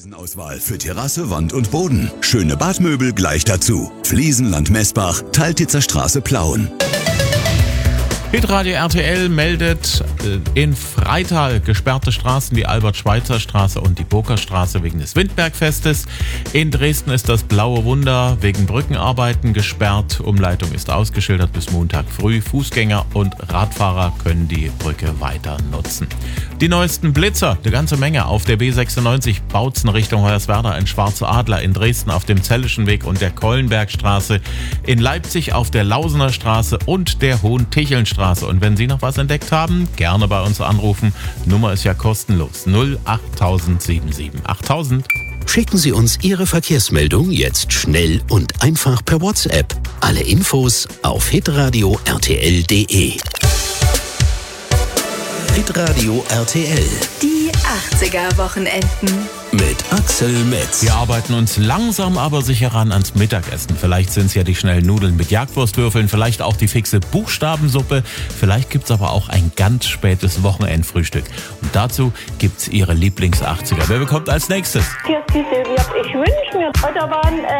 Fliesenauswahl für Terrasse, Wand und Boden. Schöne Badmöbel gleich dazu. Fliesenland Messbach, Teiltitzer Straße, Plauen. Hitradio RTL meldet in Freital gesperrte Straßen, die Albert-Schweitzer-Straße und die Burgerstraße wegen des Windbergfestes. In Dresden ist das Blaue Wunder wegen Brückenarbeiten gesperrt. Umleitung ist ausgeschildert bis Montag früh. Fußgänger und Radfahrer können die Brücke weiter nutzen. Die neuesten Blitzer, eine ganze Menge auf der B96 Bautzen Richtung Hoyerswerda, ein Schwarzer Adler in Dresden auf dem Zellischen Weg und der Kollenbergstraße, in Leipzig auf der Lausener Straße und der Hohen-Ticheln-Straße. Und wenn Sie noch was entdeckt haben, gerne bei uns anrufen. Nummer ist ja kostenlos. 08077 8000. Schicken Sie uns Ihre Verkehrsmeldung jetzt schnell und einfach per WhatsApp. Alle Infos auf hitradio rtl.de. Hitradio RTL. Die 80er-Wochenenden. Mit Axel Metz. Wir arbeiten uns langsam aber sicher ran ans Mittagessen. Vielleicht sind es ja die schnellen Nudeln mit Jagdwurstwürfeln, vielleicht auch die fixe Buchstabensuppe, vielleicht gibt es aber auch ein ganz spätes Wochenendfrühstück. Und dazu gibt es Ihre Lieblings-80er. Wer bekommt als nächstes? Hier ist die Silvia. Ich wünsche mir, heute waren